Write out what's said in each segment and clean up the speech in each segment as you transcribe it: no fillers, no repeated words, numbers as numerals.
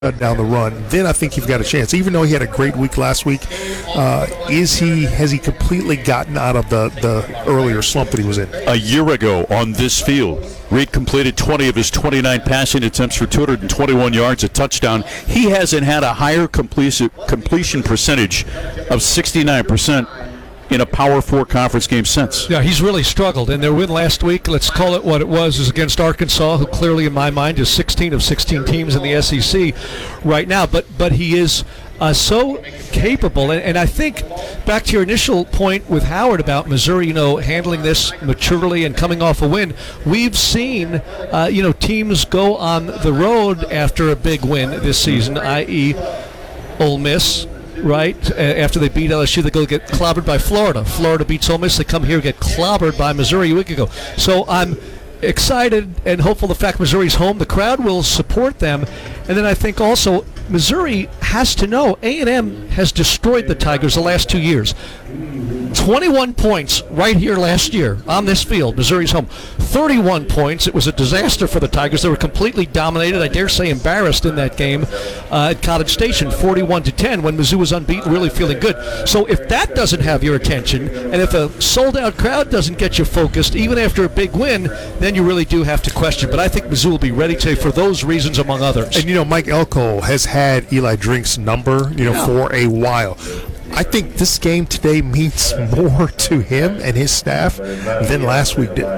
down the run, then I think you've got a chance. Even though he had a great week last week, has he completely gotten out of the earlier slump that he was in? A year ago on this field, Reed completed 20 of his 29 passing attempts for 221 yards, a touchdown. He hasn't had a higher completion percentage of 69% in a Power 4 conference game since. Yeah, he's really struggled. And their win last week, let's call it what it was, is against Arkansas, who clearly in my mind is 16 of 16 teams in the SEC right now. But he is so capable. And I think, back to your initial point with Howard about Missouri, handling this maturely and coming off a win, we've seen, teams go on the road after a big win this season, i.e. Ole Miss. Right? After they beat LSU, they go get clobbered by Florida. Florida beats Ole Miss. They come here, get clobbered by Missouri a week ago. So I'm excited and hopeful the fact Missouri's home. The crowd will support them. And then I think also Missouri has to know A&M has destroyed the Tigers the last 2 years. 21 points right here last year on this field. Missouri's home. 31 points. It was a disaster for the Tigers. They were completely dominated, I dare say embarrassed in that game at College Station, 41-10, when Mizzou was unbeaten, really feeling good. So if that doesn't have your attention, and if a sold-out crowd doesn't get you focused, even after a big win, then you really do have to question. But I think Mizzou will be ready to, for those reasons, among others. And, Mike Elko has had Eli Drink's number, for a while. I think this game today means more to him and his staff than last week did.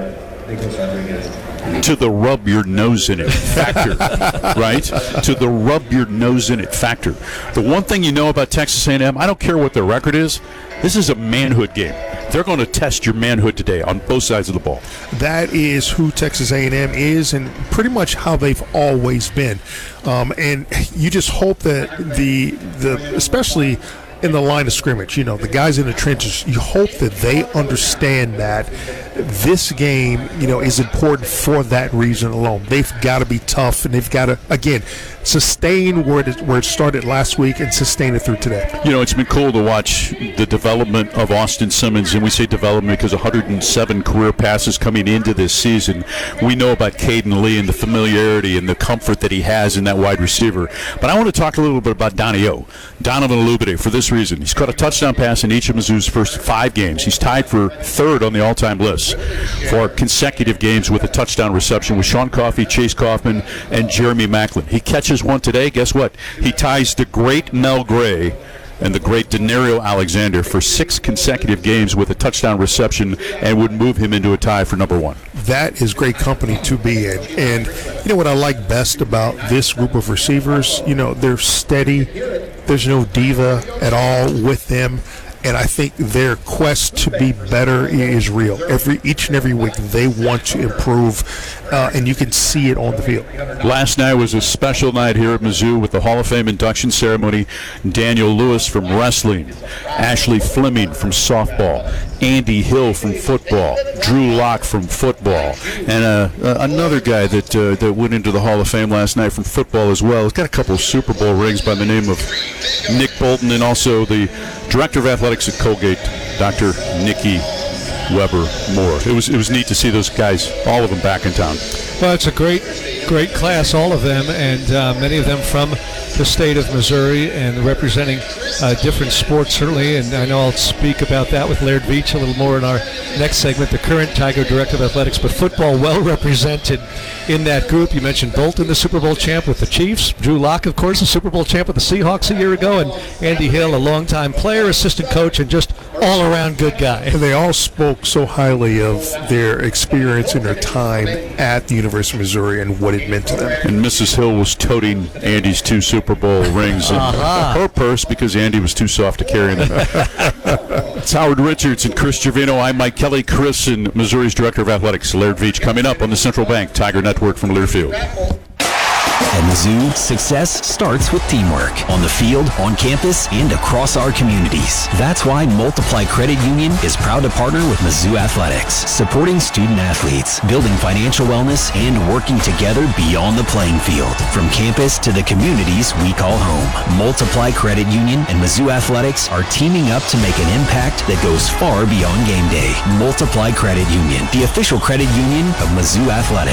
To the rub your nose in it factor, right? To the rub your nose in it factor. The one thing you know about Texas A&M, I don't care what their record is, this is a manhood game. They're going to test your manhood today on both sides of the ball. That is who Texas A&M is and pretty much how they've always been. And you just hope that the especially in the line of scrimmage, the guys in the trenches, you hope that they understand that this game, is important for that reason alone. They've got to be tough, and they've got to, again, sustain where it started last week and sustain it through today. It's been cool to watch the development of Austin Simmons, and we say development because 107 career passes coming into this season. We know about Caden Lee and the familiarity and the comfort that he has in that wide receiver. But I want to talk a little bit about Donovan Olubide for this reason. He's caught a touchdown pass in each of Mizzou's first 5 games. He's tied for third on the all-time list for consecutive games with a touchdown reception with Sean Coffey, Chase Kaufman, and Jeremy Macklin. He catches one today. Guess what? He ties the great Mel Gray and the great Denario Alexander for 6 consecutive games with a touchdown reception and would move him into a tie for number 1. That is great company to be in. And what I like best about this group of receivers, they're steady. There's no diva at all with them. And I think their quest to be better is real. Each and every week they want to improve, and you can see it on the field. Last night was a special night here at Mizzou with the Hall of Fame induction ceremony. Daniel Lewis from wrestling, Ashley Fleming from softball, Andy Hill from football, Drew Locke from football, and another guy that went into the Hall of Fame last night from football as well. He's got a couple of Super Bowl rings by the name of Nick Bolton, and also the Director of Athletics at Colgate, Dr. Nikki Weber Moore. It was neat to see those guys, all of them, back in town. Well, it's a great class, all of them, and many of them from the state of Missouri and representing different sports, certainly. And I know I'll speak about that with Laird Veach a little more in our next segment, the current Tiger Director of Athletics. But football well represented in that group. You mentioned Bolton, the Super Bowl champ with the Chiefs. Drew Locke, of course, the Super Bowl champ with the Seahawks a year ago. And Andy Hill, a longtime player, assistant coach, and just all-around good guy. And they all spoke so highly of their experience and their time at the University of Missouri and what it meant to them. And Mrs. Hill was toting Andy's 2 Super Bowl rings in her purse because Andy was too soft to carry them. It's Howard Richards and Chris Gervino. I'm Mike Kelly. Chris and Missouri's Director of Athletics, Laird Veach, coming up on the Central Bank Tiger Network from Learfield. At Mizzou, success starts with teamwork on the field, on campus, and across our communities. That's why Multiply Credit Union is proud to partner with Mizzou Athletics, supporting student athletes, building financial wellness, and working together beyond the playing field. From campus to the communities we call home, Multiply Credit Union and Mizzou Athletics are teaming up to make an impact that goes far beyond game day. Multiply Credit Union, the official credit union of Mizzou Athletics.